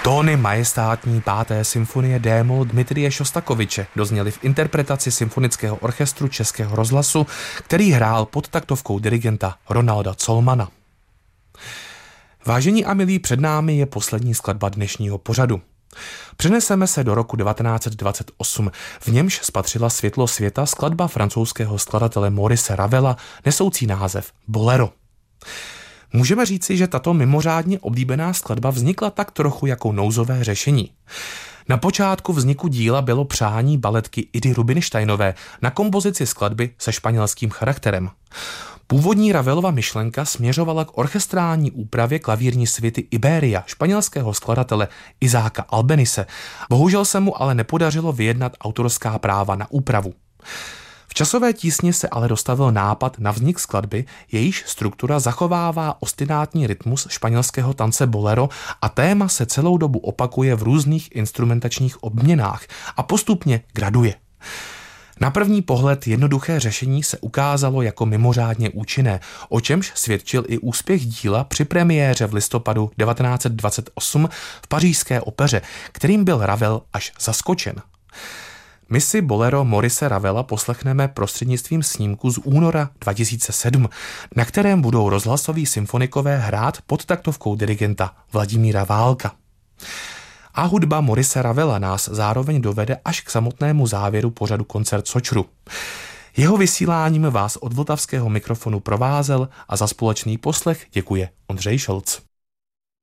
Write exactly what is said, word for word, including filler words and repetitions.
Tóny majestátní páté symfonie D-moll Dmitrije Šostakoviče dozněly v interpretaci Symfonického orchestru Českého rozhlasu, který hrál pod taktovkou dirigenta Ronalda Colmana. Vážení a milí, před námi je poslední skladba dnešního pořadu. Přeneseme se do roku devatenáct set dvacet osm, v němž spatřila světlo světa skladba francouzského skladatele Maurice Ravela nesoucí název Bolero. Můžeme říci, že tato mimořádně oblíbená skladba vznikla tak trochu jako nouzové řešení. Na počátku vzniku díla bylo přání baletky Idy Rubinšteinové na kompozici skladby se španělským charakterem. Původní Ravelova myšlenka směřovala k orchestrální úpravě klavírní suity Iberia španělského skladatele Izáka Albenise. Bohužel se mu ale nepodařilo vyjednat autorská práva na úpravu. V časové tísni se ale dostavil nápad na vznik skladby, jejíž struktura zachovává ostinátní rytmus španělského tance bolero a téma se celou dobu opakuje v různých instrumentačních obměnách a postupně graduje. Na první pohled jednoduché řešení se ukázalo jako mimořádně účinné, o čemž svědčil i úspěch díla při premiéře v listopadu devatenáct set dvacet osm v pařížské opeře, kterým byl Ravel až zaskočen. My si bolero Maurice Ravela poslechneme prostřednictvím snímku z února dva tisíce sedm, na kterém budou rozhlasoví symfonikové hrát pod taktovkou dirigenta Vladimíra Válka. A hudba Maurice Ravela nás zároveň dovede až k samotnému závěru pořadu Koncert Sočru. Jeho vysíláním vás od vltavského mikrofonu provázel a za společný poslech děkuje Ondřej Šolc.